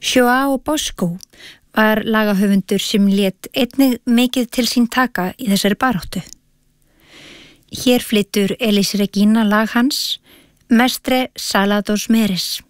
João Bosco var lagahöfundur sem lét einnig mikið til sín taka í þessari baráttu. Hér flytur Elis Regina lag hans, Mestre Sala dos Meres.